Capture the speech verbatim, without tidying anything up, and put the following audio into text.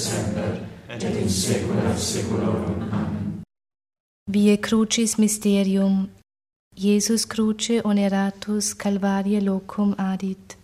semper, et in saecula saeculorum. Amen. Vie Crucis Mysterium. Jesus cruce oneratus Calvarie locum adit.